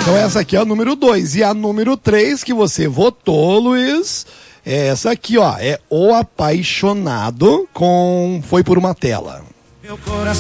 Então essa aqui é a número 2. E a número 3 que você votou, Luiz, é essa aqui, ó. É O Apaixonado com Foi por uma Tela.